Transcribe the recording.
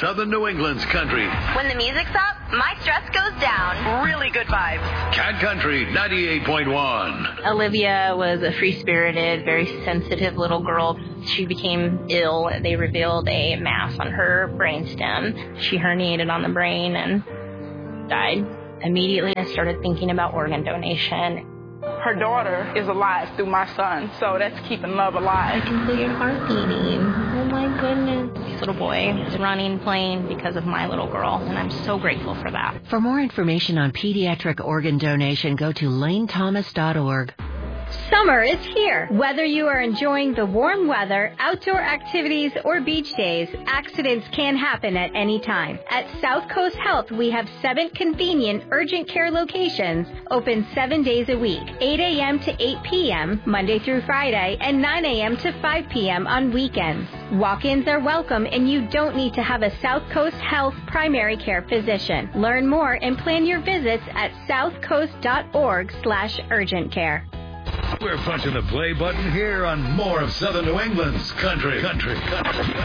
Southern New England's country. When the music's up, my stress goes down. Really good vibes. Cat Country 98.1. Olivia was a free-spirited, very sensitive little girl. She became ill. They revealed a mass on her brainstem. She herniated on the brain and died. Immediately, I started thinking about organ donation. Her daughter is alive through my son, so that's keeping love alive. I can feel your heart beating. Oh my goodness. This little boy is running, playing because of my little girl, and I'm so grateful for that. For more information on pediatric organ donation, go to lanethomas.org. Summer is here. Whether you are enjoying the warm weather, outdoor activities, or beach days, accidents can happen at any time. At South Coast Health, we have 7 convenient urgent care locations open 7 days a week, 8 a.m. to 8 p.m., Monday through Friday, and 9 a.m. to 5 p.m. on weekends. Walk-ins are welcome, and you don't need to have a South Coast Health primary care physician. Learn more and plan your visits at southcoast.org/urgent care. We're punching the play button here on more of Southern New England's country.